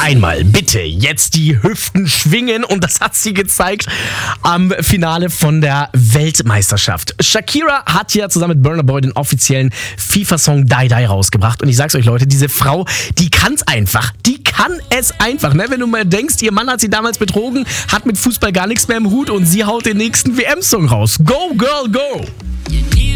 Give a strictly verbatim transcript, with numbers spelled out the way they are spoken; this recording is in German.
einmal bitte jetzt die Hüften schwingen und das hat sie gezeigt am Finale von der Weltmeisterschaft. Shakira hat ja zusammen mit Burna Boy den offiziellen FIFA-Song Die Die rausgebracht und ich sag's euch Leute, diese Frau, die kann's einfach, die kann es einfach, ne? Wenn du mal denkst, ihr Mann hat sie damals betrogen, hat mit Fußball gar nichts mehr im Hut und sie haut den nächsten W M-Song raus. Go Girl Go!